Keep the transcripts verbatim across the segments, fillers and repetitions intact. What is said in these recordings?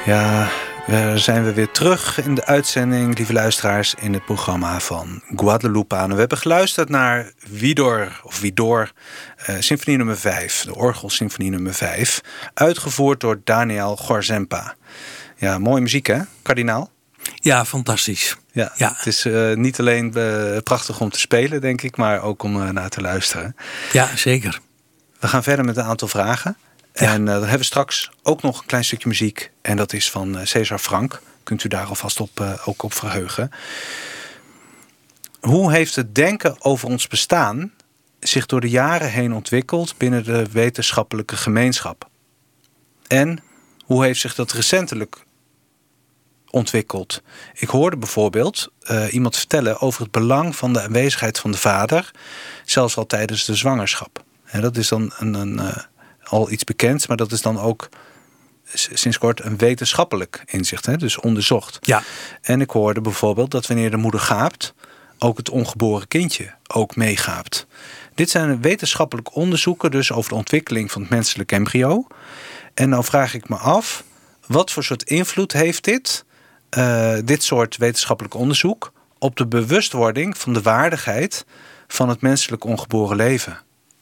Ja, we zijn we weer terug in de uitzending, lieve luisteraars, in het programma van Guadalupanen. We hebben geluisterd naar Widor, of Widor, uh, symfonie nummer vijf, de orgelsymfonie nummer vijf, uitgevoerd door Daniel Gorzempa. Ja, mooie muziek hè, kardinaal? Ja, fantastisch. Ja, ja. Het is uh, niet alleen uh, prachtig om te spelen, denk ik, maar ook om uh, naar te luisteren. Ja, zeker. We gaan verder met een aantal vragen. Ja. En uh, dan hebben we straks ook nog een klein stukje muziek. En dat is van uh, César Franck. Kunt u daar alvast op, uh, ook op verheugen. Hoe heeft het denken over ons bestaan zich door de jaren heen ontwikkeld binnen de wetenschappelijke gemeenschap? En hoe heeft zich dat recentelijk ontwikkeld? Ik hoorde bijvoorbeeld uh, iemand vertellen over het belang van de aanwezigheid van de vader, zelfs al tijdens de zwangerschap. En dat is dan een... een uh, al iets bekend, maar dat is dan ook sinds kort een wetenschappelijk inzicht, hè? Dus onderzocht. Ja. En ik hoorde bijvoorbeeld dat wanneer de moeder gaapt, ook het ongeboren kindje ook meegaapt. Dit zijn wetenschappelijke onderzoeken dus over de ontwikkeling van het menselijk embryo. En nou vraag ik me af, wat voor soort invloed heeft dit, uh, dit soort wetenschappelijk onderzoek op de bewustwording van de waardigheid van het menselijk ongeboren leven?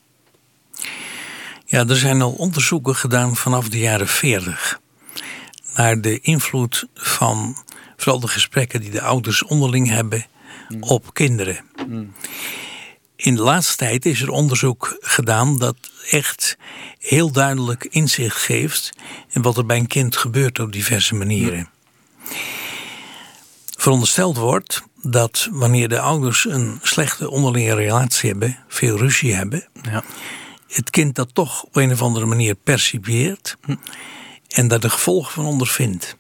Ja, er zijn al onderzoeken gedaan vanaf de jaren veertig naar de invloed van vooral de gesprekken die de ouders onderling hebben mm. op kinderen. Mm. In de laatste tijd is er onderzoek gedaan dat echt heel duidelijk inzicht geeft in wat er bij een kind gebeurt op diverse manieren. Mm. Verondersteld wordt dat wanneer de ouders een slechte onderlinge relatie hebben, veel ruzie hebben, ja. het kind dat toch op een of andere manier percipieert hm. en daar de gevolgen van ondervindt.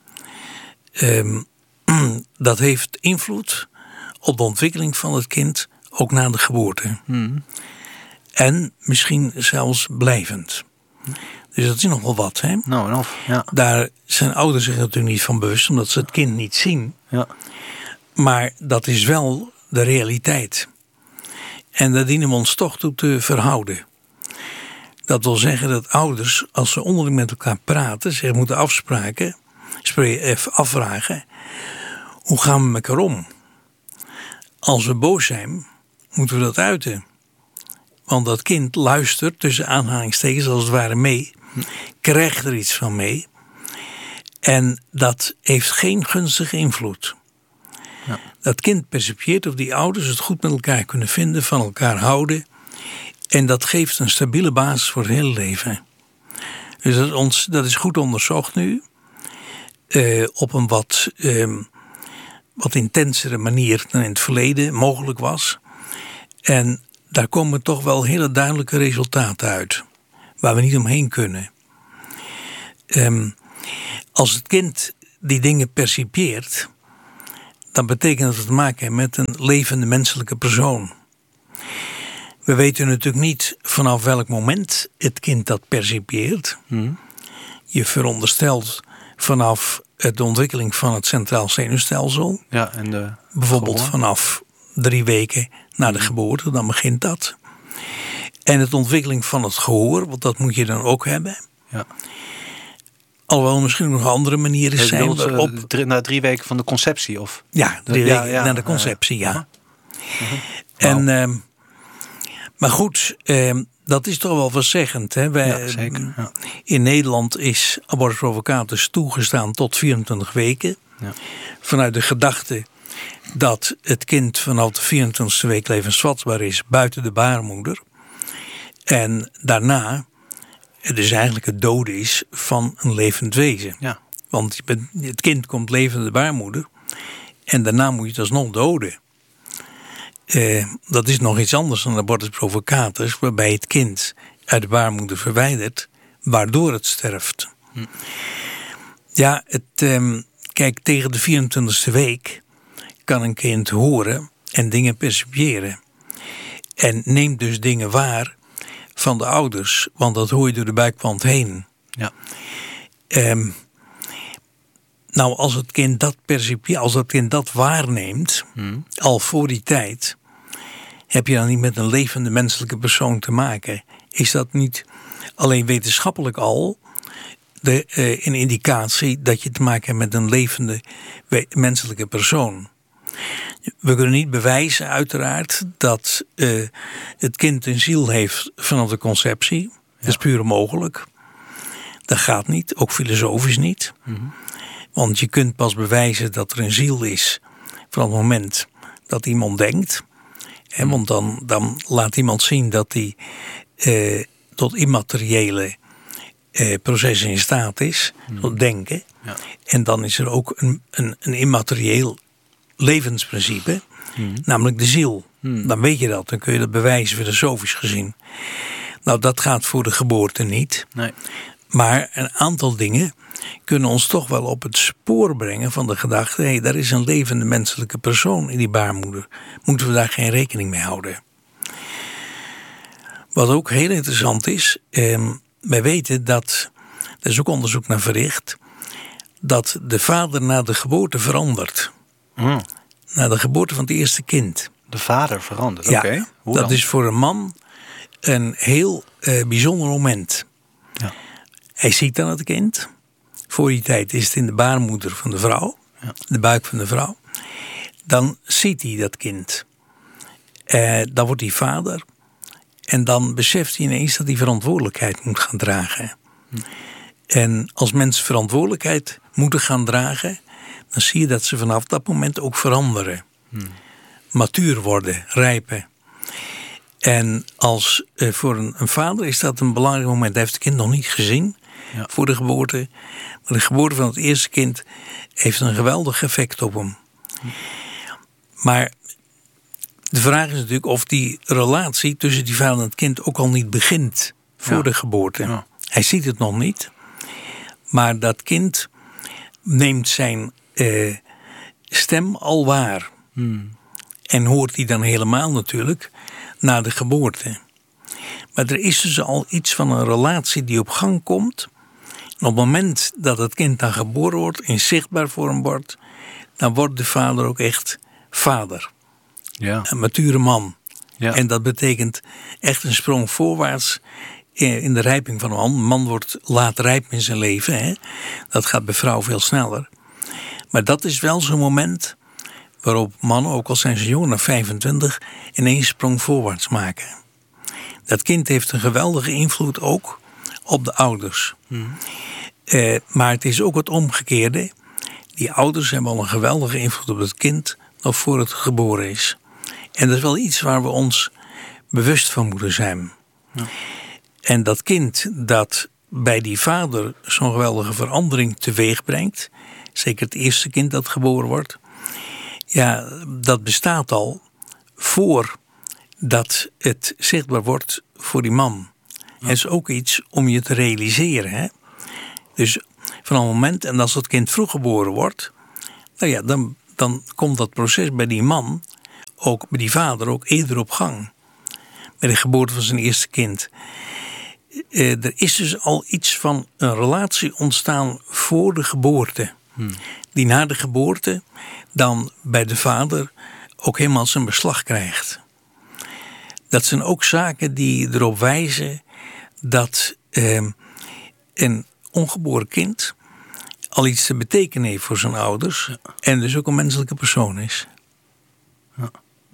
Um, dat heeft invloed op de ontwikkeling van het kind, ook na de geboorte. Hm. En misschien zelfs blijvend. Dus dat is nogal wat. Hè? Nou en of, ja. Daar zijn ouders zich natuurlijk niet van bewust, omdat ze het kind niet zien. Ja. Maar dat is wel de realiteit. En daar dienen we ons toch toe te verhouden. Dat wil zeggen dat ouders, als ze onderling met elkaar praten, zich moeten afspraken, even afvragen, hoe gaan we met elkaar om? Als we boos zijn, moeten we dat uiten. Want dat kind luistert, tussen aanhalingstekens als het ware mee, krijgt er iets van mee. En dat heeft geen gunstige invloed. Ja. Dat kind percipieert of die ouders het goed met elkaar kunnen vinden, van elkaar houden. En dat geeft een stabiele basis voor het hele leven. Dus dat is, ons, dat is goed onderzocht nu. Uh, op een wat, uh, wat intensere manier dan in het verleden mogelijk was. En daar komen toch wel hele duidelijke resultaten uit. Waar we niet omheen kunnen. Um, als het kind die dingen percipieert, dan betekent dat we te maken hebben met een levende menselijke persoon. We weten natuurlijk niet vanaf welk moment het kind dat percipieert. Hmm. Je veronderstelt vanaf de ontwikkeling van het centraal zenuwstelsel. Ja, en de bijvoorbeeld gehoor. Vanaf drie weken na de geboorte, dan begint dat. En het ontwikkeling van het gehoor, want dat moet je dan ook hebben. Ja. Alhoewel misschien nog andere manieren ja, zijn waarop... Drie, na drie weken van de conceptie? Of? Ja, drie ja, weken ja, na de conceptie, uh, ja. Uh-huh. En... Wow. Uh, Maar goed, eh, dat is toch wel verzeggend. Hè? Wij, ja, zeker. Ja. In Nederland is abortus provocatus toegestaan tot vierentwintig weken. Ja. Vanuit de gedachte dat het kind vanaf de vierentwintigste week levensvatbaar is buiten de baarmoeder. En daarna het dus eigenlijk het doden is van een levend wezen. Ja. Want het kind komt levend de baarmoeder en daarna moet je het alsnog doden. Uh, dat is nog iets anders dan abortus provocatus, waarbij het kind uit de baarmoeder verwijdert, waardoor het sterft. Hm. Ja, het, um, kijk, tegen de vierentwintigste week kan een kind horen en dingen percipiëren. En neemt dus dingen waar van de ouders, want dat hoor je door de buikwand heen. Ja. Um, nou, als het kind dat percipieert, als het kind dat waarneemt, hm. al voor die tijd, heb je dan niet met een levende menselijke persoon te maken? Is dat niet alleen wetenschappelijk al de, uh, een indicatie dat je te maken hebt met een levende menselijke persoon. We kunnen niet bewijzen uiteraard dat uh, het kind een ziel heeft vanaf de conceptie. Ja. Dat is puur onmogelijk. Dat gaat niet, ook filosofisch niet. Mm-hmm. Want je kunt pas bewijzen dat er een ziel is vanaf het moment dat iemand denkt. He, want dan, dan laat iemand zien dat hij uh, tot immateriële uh, processen in staat is, mm. tot denken. Ja. En dan is er ook een, een, een immaterieel levensprincipe, mm. namelijk de ziel. Mm. Dan weet je dat, dan kun je dat bewijzen filosofisch gezien. Nou, dat gaat voor de geboorte niet. Nee. Maar een aantal dingen kunnen ons toch wel op het spoor brengen van de gedachte, hé, hey, daar is een levende menselijke persoon in die baarmoeder. Moeten we daar geen rekening mee houden? Wat ook heel interessant is, eh, wij weten dat, er is ook onderzoek naar verricht, dat de vader na de geboorte verandert. Mm. Na de geboorte van het eerste kind. De vader verandert, ja, oké. Okay. Hoe dat dan? is voor een man een heel eh, bijzonder moment. Ja. Hij ziet dan het kind. Voor die tijd is het in de baarmoeder van de vrouw. Ja. De buik van de vrouw. Dan ziet hij dat kind. Eh, dan wordt hij vader. En dan beseft hij ineens dat hij verantwoordelijkheid moet gaan dragen. Hm. En als mensen verantwoordelijkheid moeten gaan dragen, dan zie je dat ze vanaf dat moment ook veranderen. Hm. Matuur worden, rijpen. En als eh, voor een, een vader is dat een belangrijk moment. Hij heeft het kind nog niet gezien. Ja. Voor de geboorte. Maar de geboorte van het eerste kind heeft een geweldig effect op hem. Hm. Maar de vraag is natuurlijk of die relatie tussen die vader en het kind ook al niet begint voor ja. de geboorte. Ja. Hij ziet het nog niet. Maar dat kind neemt zijn eh, stem al waar. Hm. En hoort die dan helemaal natuurlijk na de geboorte. Maar er is dus al iets van een relatie die op gang komt. En op het moment dat het kind dan geboren wordt, in zichtbaar vorm wordt, dan wordt de vader ook echt vader. Ja. Een mature man. Ja. En dat betekent echt een sprong voorwaarts in de rijping van een man. Een man wordt laat rijp in zijn leven. Hè? Dat gaat bij vrouwen veel sneller. Maar dat is wel zo'n moment waarop mannen, ook al zijn ze jonger dan vijfentwintig, ineens sprong voorwaarts maken. Dat kind heeft een geweldige invloed ook op de ouders. Hmm. Uh, maar het is ook het omgekeerde. Die ouders hebben al een geweldige invloed op het kind nog voor het geboren is. En dat is wel iets waar we ons bewust van moeten zijn. Ja. En dat kind dat bij die vader zo'n geweldige verandering teweeg brengt, zeker het eerste kind dat geboren wordt, ja, dat bestaat al voordat het zichtbaar wordt voor die man. Ja. Het is ook iets om je te realiseren. Hè? Dus van een moment, en als dat kind vroeg geboren wordt, nou ja, dan, dan komt dat proces bij die man, ook bij die vader, ook eerder op gang. Bij de geboorte van zijn eerste kind. Eh, er is dus al iets van een relatie ontstaan voor de geboorte. Hmm. Die na de geboorte dan bij de vader ook helemaal zijn beslag krijgt. Dat zijn ook zaken die erop wijzen dat eh, een ongeboren kind al iets te betekenen heeft voor zijn ouders. Ja. En dus ook een menselijke persoon is. Ja.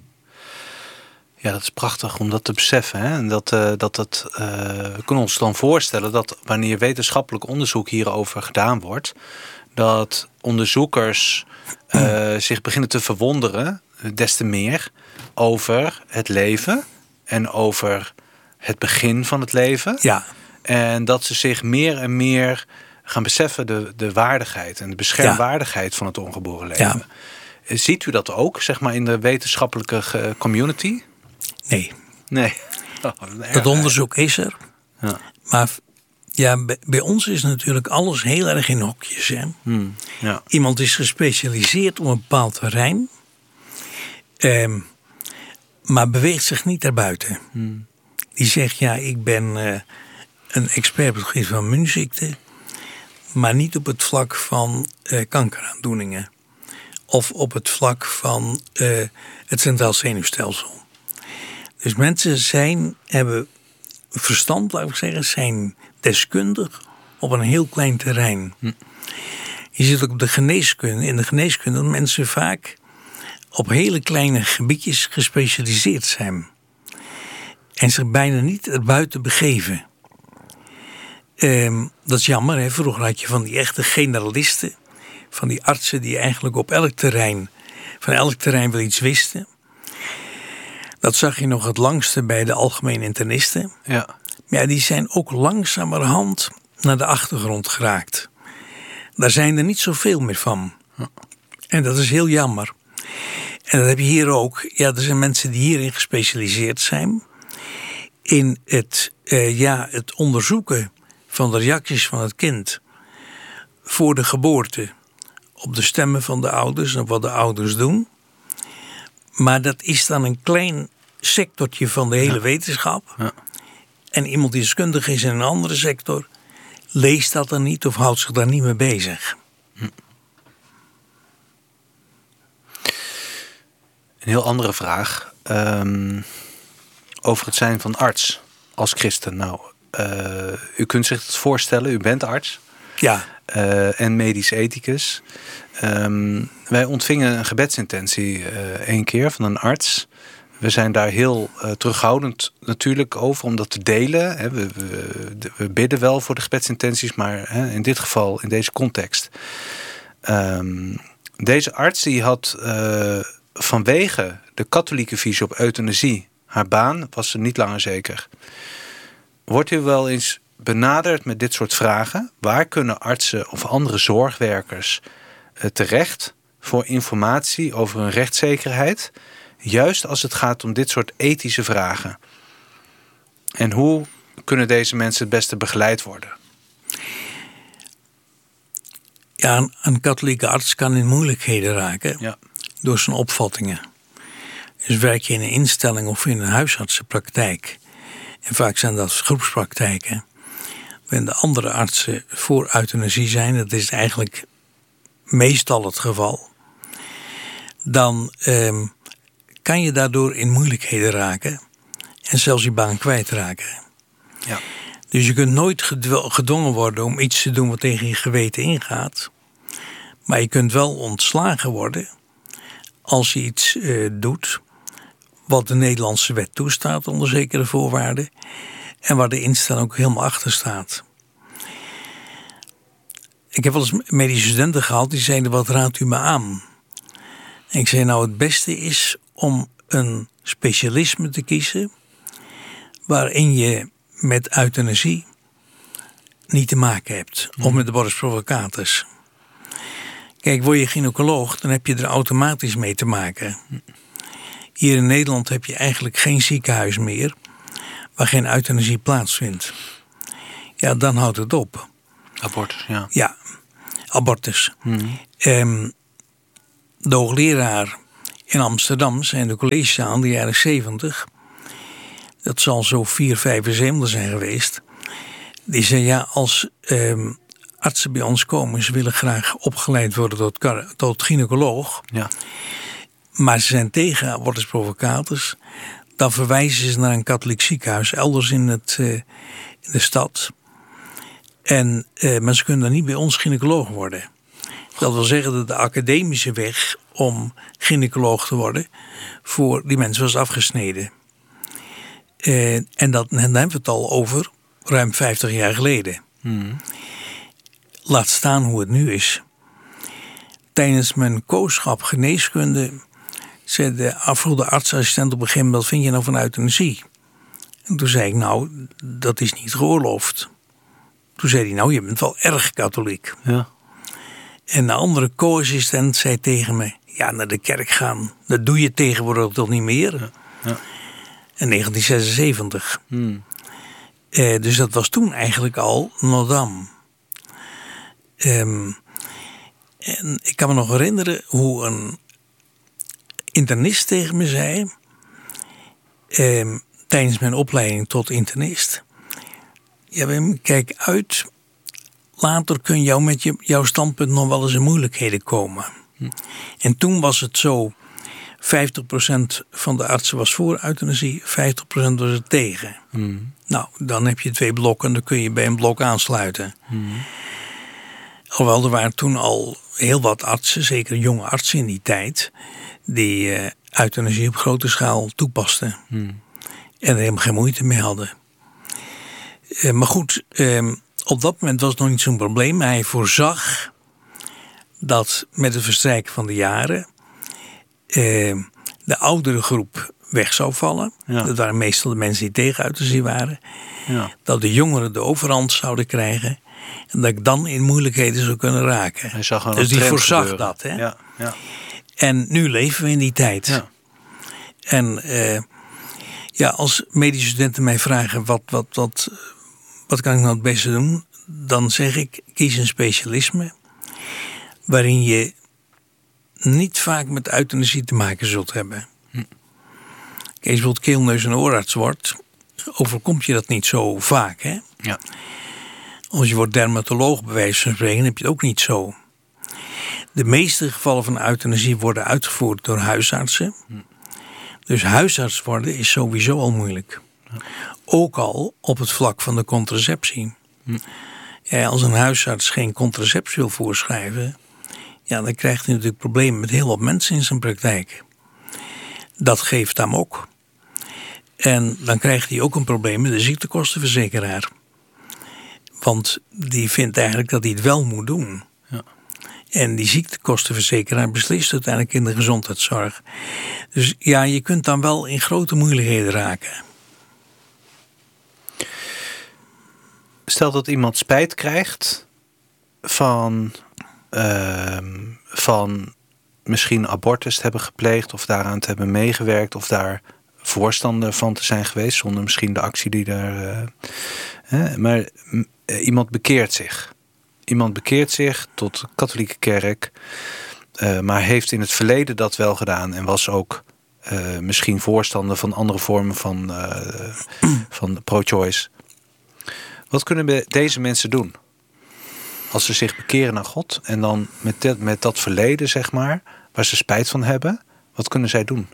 Ja, dat is prachtig om dat te beseffen. Hè? En dat, uh, dat het, uh, we kunnen ons dan voorstellen dat wanneer wetenschappelijk onderzoek hierover gedaan wordt, dat onderzoekers uh, zich beginnen te verwonderen, des te meer, over het leven en over het begin van het leven. Ja. En dat ze zich meer en meer gaan beseffen de, de waardigheid en de beschermwaardigheid ja. van het ongeboren leven. Ja. Ziet u dat ook, zeg maar, in de wetenschappelijke community? Nee. Nee. Oh, dat onderzoek is er. Ja. Maar ja, bij, bij ons is natuurlijk alles heel erg in hokjes. Hè? Hmm, ja. Iemand is gespecialiseerd op een bepaald terrein, eh, maar beweegt zich niet daarbuiten. Hmm. Die zegt, ja, ik ben eh, een expert op het gebied van immuunziekten, maar niet op het vlak van eh, kankeraandoeningen. Of op het vlak van uh, het centraal zenuwstelsel. Dus mensen zijn, hebben verstand, laat ik zeggen, zijn deskundig op een heel klein terrein. Hm. Je ziet ook op de geneeskunde, in de geneeskunde dat mensen vaak op hele kleine gebiedjes gespecialiseerd zijn. En zich bijna niet erbuiten begeven. Um, dat is jammer, hè? Vroeger had je van die echte generalisten, van die artsen die eigenlijk op elk terrein, van elk terrein wel iets wisten. Dat zag je nog het langste bij de algemene internisten. Ja. Maar ja, die zijn ook langzamerhand naar de achtergrond geraakt. Daar zijn er niet zoveel meer van. Ja. En dat is heel jammer. En dat heb je hier ook. Ja, er zijn mensen die hierin gespecialiseerd zijn. In het, uh, ja, het onderzoeken van de reacties van het kind voor de geboorte op de stemmen van de ouders en wat de ouders doen. Maar dat is dan een klein sectortje van de hele ja. wetenschap. Ja. En iemand die deskundig is in een andere sector leest dat dan niet of houdt zich daar niet mee bezig. Hm. Een heel andere vraag. Um, over het zijn van arts als christen. Nou, uh, u kunt zich het voorstellen, u bent arts. Ja. Uh, en medisch ethicus. Um, wij ontvingen een gebedsintentie uh, één keer van een arts. We zijn daar heel uh, terughoudend natuurlijk over om dat te delen. Hè. We, we, we bidden wel voor de gebedsintenties, maar hè, in dit geval, in deze context. Um, deze arts die had uh, vanwege de katholieke visie op euthanasie, haar baan was ze niet langer zeker. Wordt u wel eens benaderd met dit soort vragen? Waar kunnen artsen of andere zorgwerkers uh, terecht voor informatie over hun rechtszekerheid? Juist als het gaat om dit soort ethische vragen. En hoe kunnen deze mensen het beste begeleid worden? Ja, een, een katholieke arts kan in moeilijkheden raken. Ja. Door zijn opvattingen. Dus werk je in een instelling of in een huisartsenpraktijk. En vaak zijn dat groepspraktijken. Waarin de andere artsen voor euthanasie zijn. Dat is eigenlijk meestal het geval. Dan Um, kan je daardoor in moeilijkheden raken en zelfs je baan kwijtraken. Ja. Dus je kunt nooit gedwongen worden om iets te doen wat tegen je geweten ingaat. Maar je kunt wel ontslagen worden als je iets uh, doet wat de Nederlandse wet toestaat onder zekere voorwaarden en waar de instelling ook helemaal achter staat. Ik heb wel eens medische studenten gehad die zeiden: wat raadt u me aan? En ik zei: nou, het beste is om een specialisme te kiezen waarin je met euthanasie niet te maken hebt. Mm. Of met de morbus provocatus. Kijk, word je gynaecoloog, dan heb je er automatisch mee te maken. Hier in Nederland heb je eigenlijk geen ziekenhuis meer waar geen euthanasie plaatsvindt. Ja, dan houdt het op. Abortus, ja. Ja, abortus. Mm. Um, de hoogleraar in Amsterdam zijn de collegezaal in de jaren zeventig. Dat zal zo vier, vijfenzeventig zijn geweest. Die zei: ja, als um, artsen bij ons komen, ze willen graag opgeleid worden tot, tot gynaecoloog. Ja. Maar ze zijn tegen abortus provocatus. Dan verwijzen ze naar een katholiek ziekenhuis elders in, het, uh, in de stad. En, uh, maar ze kunnen dan niet bij ons gynaecoloog worden. Dat wil zeggen dat de academische weg om gynaecoloog te worden voor die mensen was afgesneden. Uh, en, dat, en dan hebben we het al over ruim vijftig jaar geleden. Hmm. Laat staan hoe het nu is. Tijdens mijn kooschap geneeskunde zei de afvroeg de artsassistent op een gegeven moment: wat vind je nou van euthanasie? En toen zei ik: nou, dat is niet geoorloofd. Toen zei hij: nou, je bent wel erg katholiek. Ja. En de andere co-assistent zei tegen me: ja, naar de kerk gaan, dat doe je tegenwoordig toch niet meer? Ja. Ja. In negentien zesenzeventig. Hmm. Eh, dus dat was toen eigenlijk al Notre-Dame. Um, en ik kan me nog herinneren hoe een internist tegen me zei, um, tijdens mijn opleiding tot internist: ja, Wim, kijk uit, later kun jou met je, jouw standpunt nog wel eens in moeilijkheden komen. Hm. En toen was het zo vijftig procent van de artsen was voor euthanasie, vijftig procent was er tegen. Mm. Nou, dan heb je twee blokken en dan kun je bij een blok aansluiten. Mm. Hoewel er waren toen al heel wat artsen, zeker jonge artsen in die tijd, die uh, euthanasie op grote schaal toepasten. Mm. En er helemaal geen moeite mee hadden. Uh, maar goed, uh, op dat moment was het nog niet zo'n probleem. Hij voorzag dat met het verstrijken van de jaren uh, de oudere groep weg zou vallen. Ja. Dat waren meestal de mensen die tegen euthanasie waren. Ja. Dat de jongeren de overhand zouden krijgen. En dat ik dan in moeilijkheden zou kunnen raken. Hij zag dus die voorzag gebeuren. dat. Hè? Ja, ja. En nu leven we in die tijd. Ja. En uh, ja, als medische studenten mij vragen wat, wat, wat, wat kan ik nou het beste doen? Dan zeg ik, kies een specialisme waarin je niet vaak met euthanasie te maken zult hebben. Hm. Kijk, als je bijvoorbeeld keel, neus en oorarts wordt, overkomt je dat niet zo vaak. Hè? Ja. Als je wordt dermatoloog bij wijze van spreken, heb je het ook niet zo. De meeste gevallen van euthanasie worden uitgevoerd door huisartsen. Hm. Dus huisarts worden is sowieso al moeilijk. Ja. Ook al op het vlak van de contraceptie. Hm. Ja, als een huisarts geen contraceptie wil voorschrijven, ja, dan krijgt hij natuurlijk problemen met heel wat mensen in zijn praktijk. Dat geeft hem ook. En dan krijgt hij ook een probleem met de ziektekostenverzekeraar. Want die vindt eigenlijk dat hij het wel moet doen. Ja. En die ziektekostenverzekeraar beslist uiteindelijk in de gezondheidszorg. Dus ja, je kunt dan wel in grote moeilijkheden raken. Stel dat iemand spijt krijgt van, uh, van misschien abortus te hebben gepleegd of daaraan te hebben meegewerkt of daar voorstander van te zijn geweest zonder misschien de actie die daar. Uh, hè, maar uh, iemand bekeert zich. Iemand bekeert zich tot de katholieke kerk, uh, maar heeft in het verleden dat wel gedaan en was ook uh, misschien voorstander van andere vormen van, uh, van pro-choice. Wat kunnen deze mensen doen als ze zich bekeren naar God en dan met, de, met dat verleden, zeg maar, waar ze spijt van hebben, wat kunnen zij doen?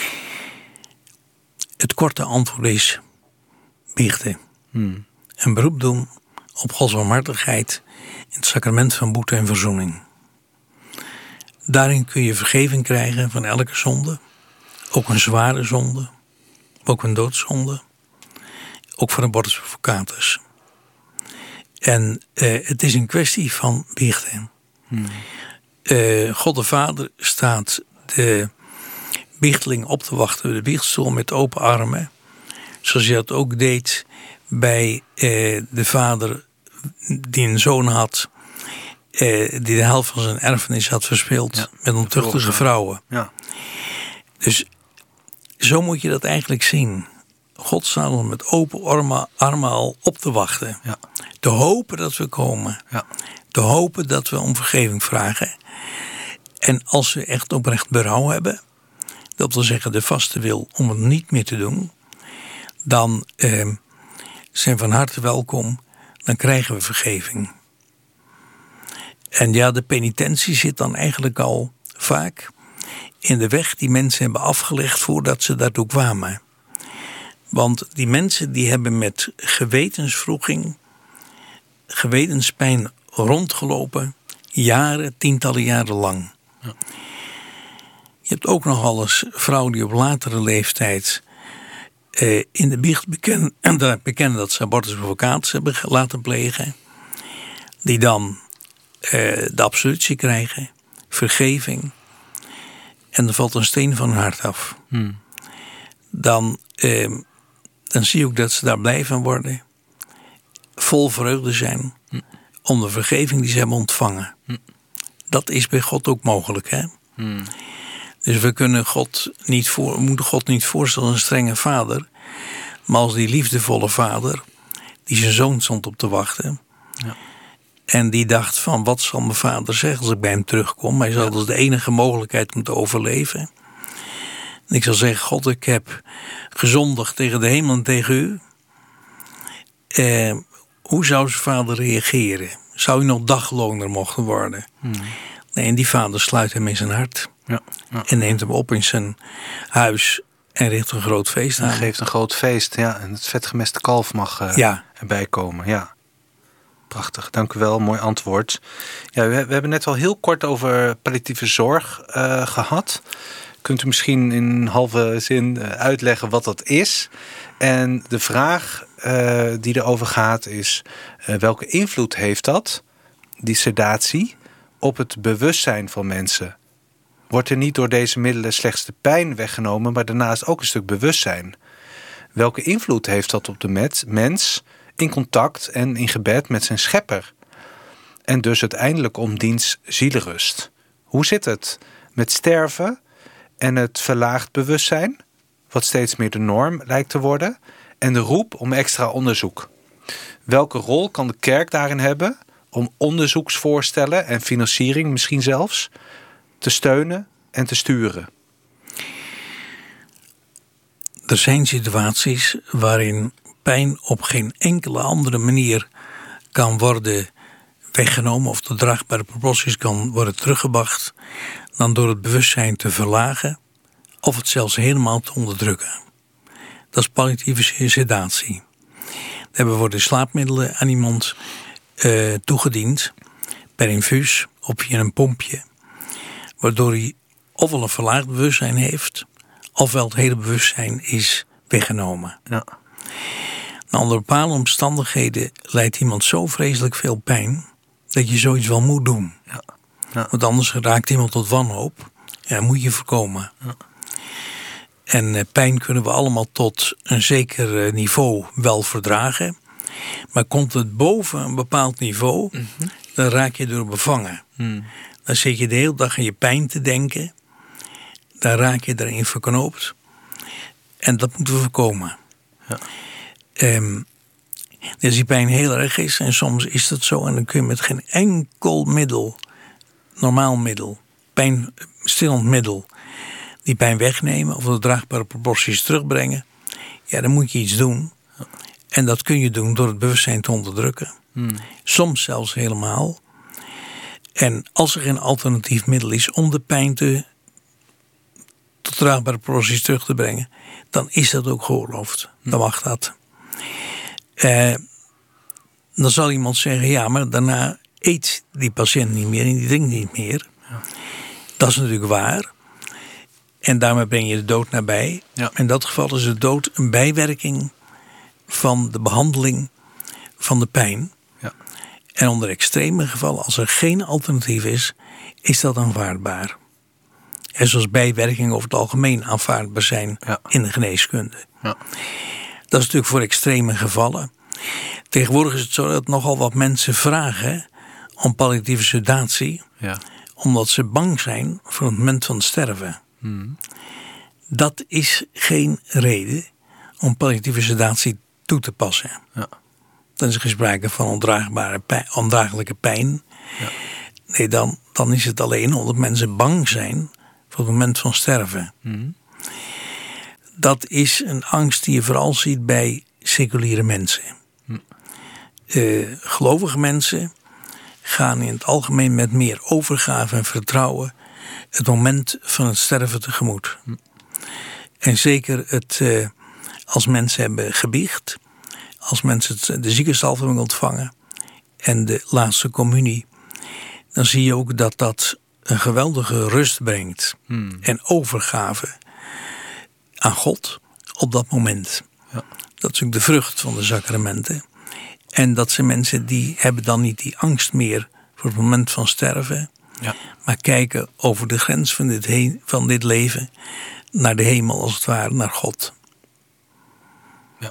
Het korte antwoord is biechten. Hmm. En beroep doen op Gods barmhartigheid in het sacrament van boete en verzoening. Daarin kun je vergeving krijgen van elke zonde. Ook een zware zonde. Ook een doodzonde. Ook voor abortus advocatus. En uh, het is een kwestie van biechten. Hmm. Uh, God de Vader staat de biehteling op te wachten, de biechtstoel met open armen. Zoals je dat ook deed bij uh, de vader die een zoon had, uh, die de helft van zijn erfenis had verspeeld, ja, met ontuchtige vrouwen. Ja. Dus zo moet je dat eigenlijk zien. God staat ons met open armen, armen al op te wachten. Ja. Te hopen dat we komen. Ja. Te hopen dat we om vergeving vragen. En als we echt oprecht berouw hebben, dat wil zeggen de vaste wil om het niet meer te doen, dan eh, zijn we van harte welkom. Dan krijgen we vergeving. En ja, de penitentie zit dan eigenlijk al vaak in de weg die mensen hebben afgelegd voordat ze daartoe kwamen. Want die mensen die hebben met gewetenswroeging, gewetenspijn rondgelopen, jaren, tientallen jaren lang. Ja. Je hebt ook nog eens vrouwen die op latere leeftijd eh, in de biecht bekennen, bekennen dat ze abortusprovocaties hebben laten plegen. Die dan eh, de absolutie krijgen, vergeving. En dan valt een steen van hun hart af. Hmm. Dan, eh, dan zie je ook dat ze daar blij van worden. Vol vreugde zijn. Hmm. Om de vergeving die ze hebben ontvangen. Hmm. Dat is bij God ook mogelijk, hè? Hmm. Dus we kunnen God niet voor, moeten God niet voorstellen als een strenge vader. Maar als die liefdevolle vader, die zijn zoon stond op te wachten. Ja. En die dacht van, wat zal mijn vader zeggen als ik bij hem terugkom? Hij zal ja. dus de enige mogelijkheid om te overleven. En ik zal zeggen, God, ik heb gezondigd tegen de hemel en tegen u. Eh, hoe zou zijn vader reageren? Zou hij nog dagloner mogen worden? Hmm. Nee, en die vader sluit hem in zijn hart. Ja, ja. En neemt hem op in zijn huis en richt een groot feest aan. En geeft een groot feest, ja. En het vetgemeste kalf mag uh, ja. erbij komen, ja. Prachtig, dank u wel, mooi antwoord. Ja, we, we hebben net al heel kort over palliatieve zorg uh, gehad. Kunt u misschien in een halve zin uh, uitleggen wat dat is? En de vraag uh, die erover gaat is, uh, welke invloed heeft dat, die sedatie, op het bewustzijn van mensen? Wordt er niet door deze middelen slechts de pijn weggenomen, maar daarnaast ook een stuk bewustzijn? Welke invloed heeft dat op de met, mens in contact en in gebed met zijn schepper? En dus uiteindelijk om diens zielerust. Hoe zit het met sterven en het verlaagd bewustzijn, wat steeds meer de norm lijkt te worden, en de roep om extra onderzoek? Welke rol kan de kerk daarin hebben om onderzoeksvoorstellen en financiering misschien zelfs te steunen en te sturen? Er zijn situaties waarin pijn op geen enkele andere manier kan worden weggenomen of de draagbare proporties kan worden teruggebracht dan door het bewustzijn te verlagen of het zelfs helemaal te onderdrukken. Dat is palliatieve sedatie. Daarbij worden slaapmiddelen aan iemand uh, toegediend per infuus of via een pompje, waardoor hij ofwel een verlaagd bewustzijn heeft, ofwel het hele bewustzijn is weggenomen. Ja. Nou, onder bepaalde omstandigheden lijdt iemand zo vreselijk veel pijn dat je zoiets wel moet doen. Ja. Ja. Want anders raakt iemand tot wanhoop. Ja, moet je voorkomen. Ja. En uh, pijn kunnen we allemaal tot een zeker uh, niveau wel verdragen. Maar komt het boven een bepaald niveau, mm-hmm. dan raak je door bevangen. Mm. Dan zit je de hele dag aan je pijn te denken. Dan raak je erin verknoopt. En dat moeten we voorkomen. Ja. Um, dus die pijn heel erg is. En soms is dat zo. En dan kun je met geen enkel middel, normaal middel, pijnstillend middel, die pijn wegnemen of de draagbare proporties terugbrengen. Ja, dan moet je iets doen. En dat kun je doen door het bewustzijn te onderdrukken. Hmm. Soms zelfs helemaal. En als er geen alternatief middel is om de pijn te tot draagbare proporties terug te brengen, dan is dat ook geoorloofd. Hmm. Dan mag dat. Uh, dan zal iemand zeggen, ja, maar daarna eet die patiënt niet meer en die drinkt niet meer. Ja. Dat is natuurlijk waar. En daarmee breng je de dood nabij. Ja. In dat geval is de dood een bijwerking van de behandeling van de pijn. Ja. En onder extreme gevallen, als er geen alternatief is, is dat aanvaardbaar. En zoals bijwerkingen over het algemeen aanvaardbaar zijn ja. in de geneeskunde. Ja. Dat is natuurlijk voor extreme gevallen. Tegenwoordig is het zo dat nogal wat mensen vragen om palliatieve sedatie, ja. omdat ze bang zijn voor het moment van het sterven. Hmm. Dat is geen reden om palliatieve sedatie toe te passen. Ja. Dan is er sprake van ondraagbare pijn, ondraaglijke pijn. Ja. Nee, dan, dan is het alleen omdat mensen bang zijn voor het moment van sterven. Hmm. Dat is een angst die je vooral ziet bij seculiere mensen. Hmm. Uh, gelovige mensen gaan in het algemeen met meer overgave en vertrouwen het moment van het sterven tegemoet. Hmm. En zeker het, uh, als mensen hebben gebiecht, als mensen het, de ziekensalve hebben ontvangen en de laatste communie, dan zie je ook dat dat een geweldige rust brengt hmm. en overgave aan God op dat moment. Ja. Dat is ook de vrucht van de sacramenten. En dat zijn mensen die hebben dan niet die angst meer voor het moment van sterven, ja. maar kijken over de grens van dit, heen, van dit leven naar de hemel als het ware, naar God. Ja.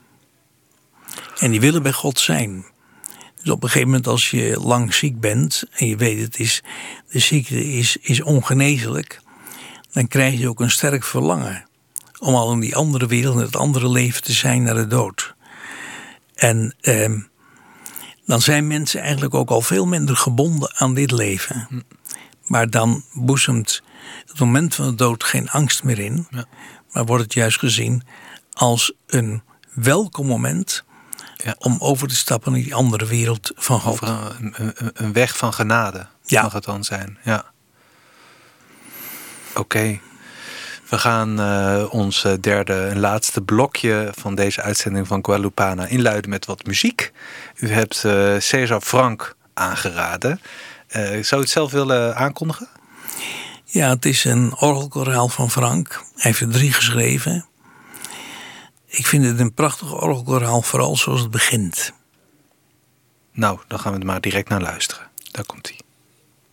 En die willen bij God zijn. Dus op een gegeven moment als je lang ziek bent en je weet het is, de ziekte is, is ongeneeslijk, dan krijg je ook een sterk verlangen om al in die andere wereld, in het andere leven te zijn naar de dood. En eh, dan zijn mensen eigenlijk ook al veel minder gebonden aan dit leven. Hm. Maar dan boezemt het moment van de dood geen angst meer in. Ja. Maar wordt het juist gezien als een welkom moment ja. om over te stappen naar die andere wereld van God. Over een, een, een weg van genade. Ja. Mag het dan zijn, ja. Oké. Okay. We gaan uh, ons derde en laatste blokje van deze uitzending van Guadalupana inluiden met wat muziek. U hebt uh, César Franck aangeraden. Uh, zou u het zelf willen aankondigen? Ja, het is een orgelkoraal van Franck. Hij heeft er drie geschreven. Ik vind het een prachtig orgelkoraal, vooral zoals het begint. Nou, dan gaan we er maar direct naar luisteren. Daar komt hij.